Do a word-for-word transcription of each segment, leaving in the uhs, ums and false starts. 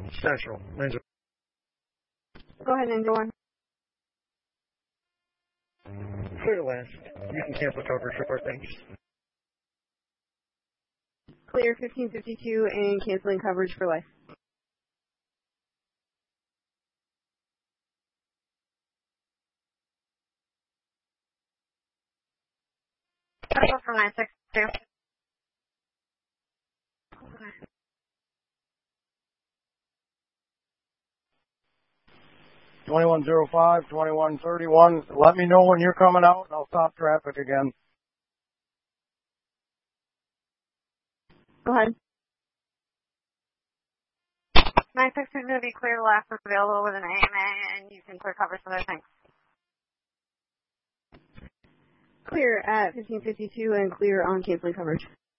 Central. Ninja. Go ahead, Ninja one. Clear to last. You can cancel coverage. Report thanks. Clear fifteen fifty-two and canceling coverage for life. Central from nine six two. twenty-one oh five, twenty-one thirty-one. Let me know when you're coming out, and I'll stop traffic again. Go ahead. nine six two is going to be clear last available with an A M A, and you can clear coverage for those things. Clear at fifteen fifty-two and clear on canceling coverage.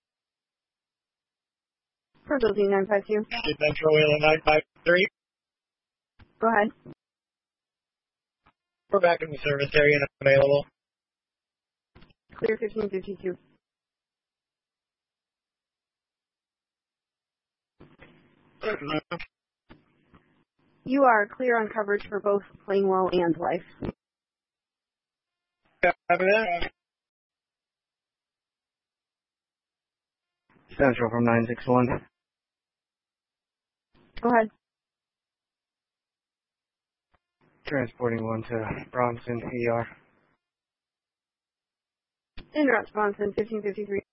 For building nine five two. Central Wheeling nine five three. Go ahead. We're back in the service area and available. Clear fifteen fifty-two. You are clear on coverage for both Plainwell and Life. Copy that. Central from nine six one. Go ahead. Transporting one to Bronson E R. In route to Bronson, fifteen fifty-three.